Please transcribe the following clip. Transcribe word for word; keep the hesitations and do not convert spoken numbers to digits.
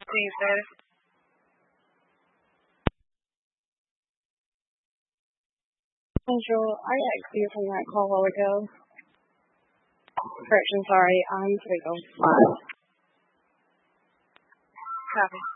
Please, sir. Angel, I got clear from that call a while ago. Correction, sorry, I'm Twinkle. Copy.